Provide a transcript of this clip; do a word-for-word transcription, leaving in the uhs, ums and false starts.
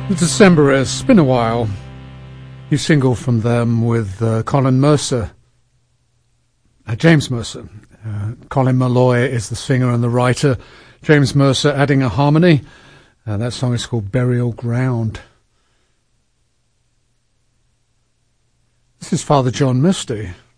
The Decemberists, it's been a while. New single from them with uh, Colin Mercer, uh, James Mercer. Uh, Colin Malloy is the singer and the writer. James Mercer adding a harmony. Uh, that song is called Burial Ground. This is Father John Misty.